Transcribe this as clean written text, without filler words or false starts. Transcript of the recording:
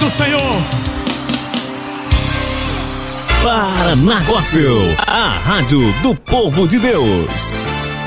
do Senhor. Paraná Gospel, a rádio do povo de Deus.